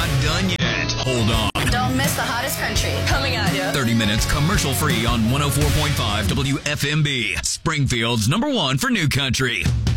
not done yet. Hold on. Don't miss the hottest country. Coming at you. 30 minutes commercial free on 104.5 WFMB. Springfield's #1 for new country.